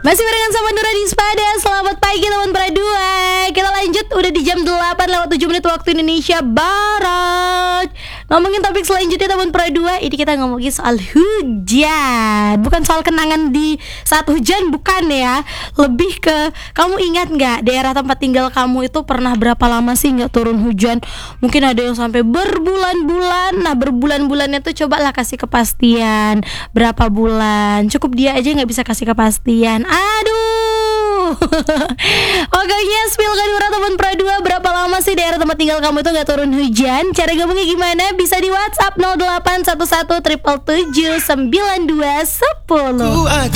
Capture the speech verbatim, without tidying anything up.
Masih barengan sama Nura di Spada. Selamat pagi teman Pradua. Kita lanjut udah di jam delapan lewat tujuh menit waktu Indonesia Barat. Ngomongin topik selanjutnya teman Pradua. Ini kita ngomongin soal hujan. Bukan soal kenangan di saat hujan, bukan ya. Lebih ke, kamu ingat gak daerah tempat tinggal kamu itu pernah berapa lama sih gak turun hujan? Mungkin ada yang sampai berbulan-bulan. Nah berbulan-bulannya tuh cobalah kasih kepastian. Berapa bulan? Cukup dia aja gak bisa kasih kepastian. Aduh. Pokoknya spill kan Nura teman Pradua, berapa lama sih daerah tempat tinggal kamu itu gak turun hujan? Cara gabungnya gimana? Bisa di WhatsApp nol delapan satu satu tujuh tujuh tujuh sembilan dua satu nol.